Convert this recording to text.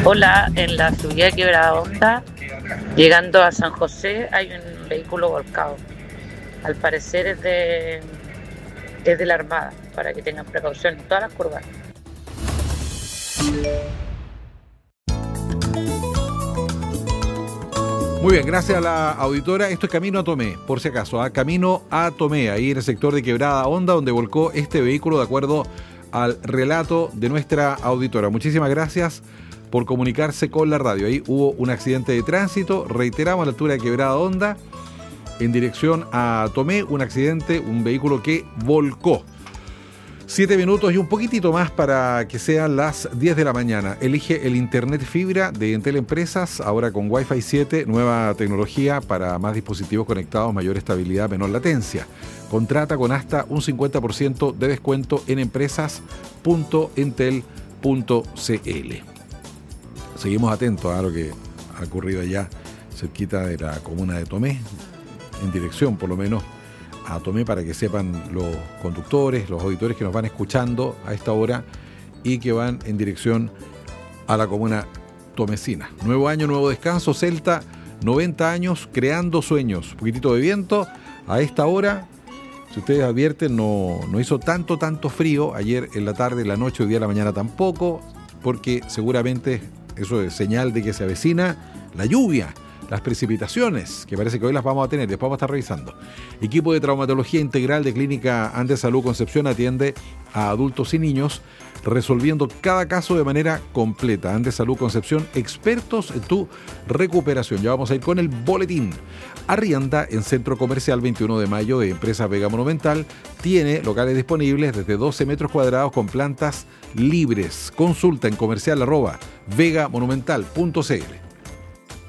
Hola, en la subida de Quebrada Honda, llegando a San José, hay un vehículo volcado. Al parecer es de la Armada, para que tengan precaución en todas las curvas. Muy bien, gracias a la auditora. Esto es Camino a Tomé, por si acaso, Camino a Tomé, ahí en el sector de Quebrada Honda, donde volcó este vehículo de acuerdo al relato de nuestra auditora. Muchísimas gracias por comunicarse con la radio. Ahí hubo un accidente de tránsito, reiteramos, a la altura de Quebrada Honda, en dirección a Tomé, un accidente, un vehículo que volcó. 7 minutos y un poquitito más para que sean las 10 de la mañana. Elige el Internet fibra de Entel Empresas, ahora con Wi-Fi 7, nueva tecnología para más dispositivos conectados, mayor estabilidad, menor latencia. Contrata con hasta un 50% de descuento en empresas.entel.cl. Seguimos atentos a lo que ha ocurrido allá cerquita de la comuna de Tomé, en dirección por lo menos a Tomé, para que sepan los conductores, los auditores que nos van escuchando a esta hora y que van en dirección a la comuna tomecina. Nuevo año, nuevo descanso. Celta, 90 años, creando sueños. Un poquitito de viento a esta hora. Si ustedes advierten, no hizo tanto frío ayer en la tarde, en la noche, hoy día en la mañana tampoco, porque seguramente eso es señal de que se avecina la lluvia, las precipitaciones, que parece que hoy las vamos a tener, después vamos a estar revisando. Equipo de traumatología integral de Clínica Andes Salud Concepción atiende a adultos y niños, resolviendo cada caso de manera completa. Andes Salud Concepción, expertos en tu recuperación. Ya vamos a ir con el boletín. Arrienda en Centro Comercial 21 de Mayo de Empresa Vega Monumental. Tiene locales disponibles desde 12 metros cuadrados con plantas libres. Consulta en comercial@vegamonumental.cl.